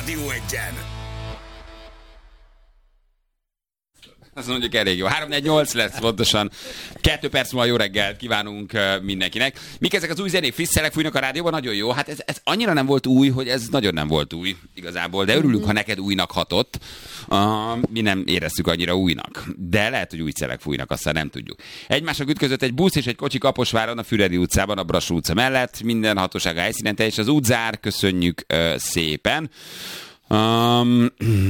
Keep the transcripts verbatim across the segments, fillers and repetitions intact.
Rádió Egyen. Azt mondjuk elég jó. három négy nyolc lesz pontosan. Kettő perc múlva jó reggelt kívánunk mindenkinek. Mik ezek az új zenék? Friss szelek fújnak a rádióban? Nagyon jó. Hát ez, ez annyira nem volt új, hogy ez nagyon nem volt új igazából. De örülünk, ha neked újnak hatott. Uh, mi nem éreztük annyira újnak. De lehet, hogy új szelek fújnak, aztán nem tudjuk. Egymásnak ütközött egy busz és egy kocsi Kaposváron, a Füredi utcában, a Brassó utca mellett. Minden hatósága helyszínen teljes az út zár. Köszönjük uh, szépen. Um,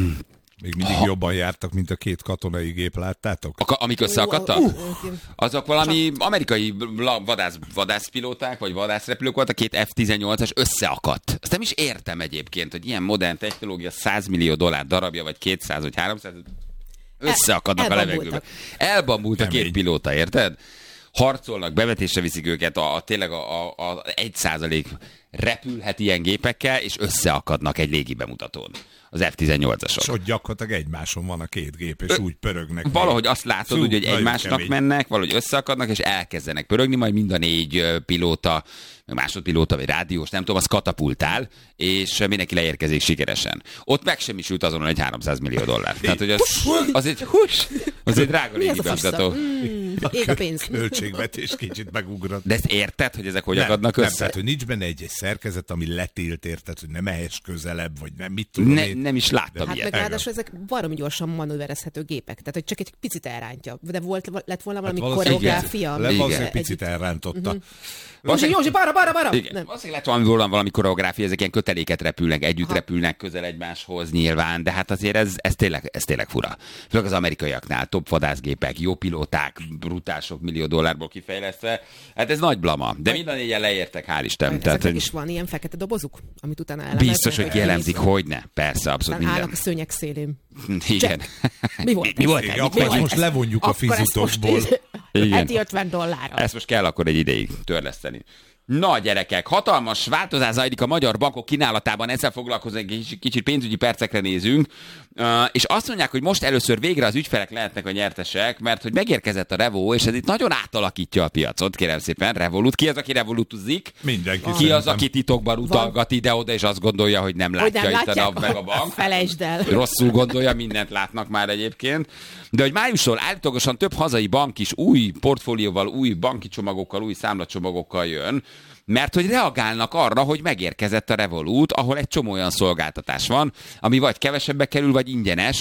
Még mindig ha. jobban jártak, mint a két katonai gép, láttátok? A, amik összeakadtak? Uh, uh, Azok valami amerikai vadász, vadászpilóták, vagy vadászrepülők voltak, két ef tizennyolcas összeakadt. Azt nem is értem egyébként, hogy ilyen modern technológia száz millió dollár darabja, vagy kétszáz, vagy háromszáz, összeakadnak El, a levegőbe. Elbambult a két pilóta, érted? Harcolnak, bevetésre viszik őket, a, a tényleg a, a, a egy százalék repülhet ilyen gépekkel, és összeakadnak egy légi bemutatón. Az ef tizennyolcasok. És ott gyakorlatilag egymáson van a két gép, és Ö, úgy pörögnek. Valahogy meg. Azt látod, Szú, úgy, hogy egymásnak kemény. mennek, valahogy összeakadnak, és elkezdenek pörögni, majd mind a négy pilóta, meg másodpilóta, vagy rádiós, nem tudom, az katapultál, és mindenki leérkezik sikeresen. Ott megsemmisült azonnal egy háromszáz millió dollár. Tehát, hogy az, az egy, az egy drága légi bemutató. Ég a pénz. Költségvetés kicsit megugrott. De ezt érted, hogy ezek hogy nem, akadnak nem, össze? Tehát, hogy nincs benne egy, egy szerkezet, ami letilt, érted, hogy nem ehhez közelebb, vagy nem, mit tudom ne, én. Nem is láttam hát ilyet. meg ráadásul ezek baromi gyorsan manőverezhető gépek. Tehát, hogy csak egy picit elrántja. De volt, lett volna valami hát koreográfia. Le, valószínűleg picit elrántotta. Uh-huh. Józsi, Józsi, balra, balra, balra! Valószínűleg lett valami, valami koreográfia, ezek ilyen köteléket repülnek, együtt Aha. repülnek közel egymáshoz nyilván, de hát azért ez, ez, tényleg, ez tényleg fura. Főleg az amerikaiaknál, top vadászgépek, jó pilóták, brutál sok millió dollárból kifejlesztve, hát ez nagy blama. De mind a négyen leértek, hál' Isten. Ezeknek Tehát, is van ilyen fekete dobozuk, amit utána elemeznek. Biztos, hogy kielemzik, hogyne. Persze, abszolút minden. Állnak a szőnyeg szélén. Igen. Mi volt Mi volt ez? ez? Akkor Mi volt most ez? levonjuk a fizutokból. Heti ötven dollárra. Ezt most kell akkor egy ideig törleszteni. Na gyerekek, hatalmas változás zajlik a magyar bankok kínálatában, ezzel foglalkozunk, egy kicsit pénzügyi percekre nézünk, uh, és azt mondják, hogy most először végre az ügyfelek lehetnek a nyertesek, mert hogy megérkezett a Revo, és ez itt nagyon átalakítja a piacot, kérem szépen, Revolut. Ki az, aki revolutuzik? Mindenki. Ki szerintem. Az, aki titokban utalgat ide-oda, és azt gondolja, hogy nem látja hogy nem itt a NAV meg a bank? Felejtsd el. Rosszul gondolja, mindent látnak már egyébként. De hogy májustól állítólagosan több hazai bank is új portfólióval, új banki csomagokkal, új számlacsomagokkal jön, mert hogy reagálnak arra, hogy megérkezett a Revolut, ahol egy csomó olyan szolgáltatás van, ami vagy kevesebbe kerül, vagy ingyenes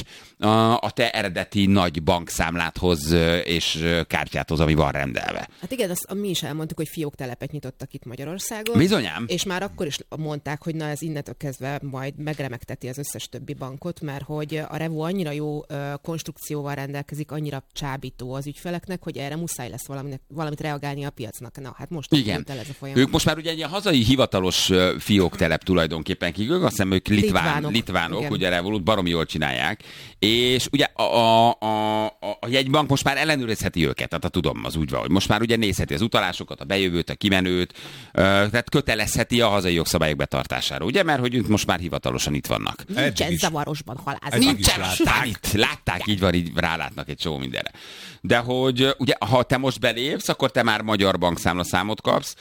a te eredeti nagy bankszámládhoz és kártyáthoz, ami van rendelve. Hát igen, azt mi is elmondtuk, hogy fióktelepet nyitottak itt Magyarországon. Bizonyám. És már akkor is mondták, hogy na ez innentől kezdve majd megremegteti az összes többi bankot, mert hogy a Revo annyira jó konstrukcióval rendelkezik, annyira csábító az ügyfeleknek, hogy erre muszáj lesz valamit, valamit reagálni a piacnak. Na hát most igen. El ez a folyamat. Ők most már ugye egy ilyen hazai hivatalos fióktelep tulajdonképpen kívül, azt hiszem ők litván, litvánok, litvánok ugye Revolut baromi jól csinálják, és ugye a, a, a, a jegybank most már ellenőrizheti őket, tehát tudom, az úgy van, hogy most már ugye nézheti az utalásokat, a bejövőt, a kimenőt, tehát kötelezheti a hazai jogszabályok betartására, ugye, mert hogy most már hivatalosan itt vannak. Nincsen zavarosban halázni. Nincsen, látták, látták, így van, így rálátnak egy csomó mindenre. De hogy ugye, ha te most belépsz, akkor te már magyar bankszámlaszámot kapsz,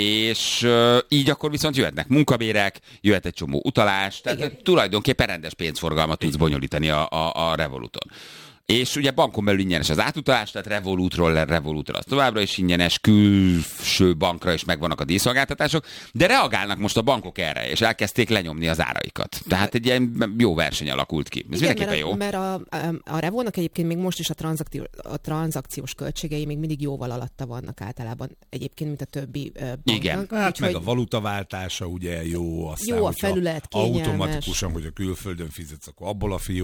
és uh, így akkor viszont jöhetnek munkabérek, jöhet egy csomó utalás, tehát igen. Tulajdonképpen rendes pénzforgalmat tudsz bonyolítani a, a, a Revoluton. És ugye bankon belül ingyenes az átutalás, tehát Revolutról Revolutra az továbbra is ingyenes, külső bankra is megvannak a díjszolgáltatások, de reagálnak most a bankok erre, és elkezdték lenyomni az áraikat. Tehát egy ilyen jó verseny alakult ki. Ez igen, mindenképpen jó. Mert a, a, a Revónak egyébként még most is a, tranzakció, a tranzakciós költségei még mindig jóval alatta vannak általában egyébként, mint a többi uh, banknak. Igen. Hát úgy, meg hogy... a valutaváltása ugye jó. Aztán, jó a felület, kényelmes. Automatikusan, hogy a külföldön fizetsz, akkor abból a fiú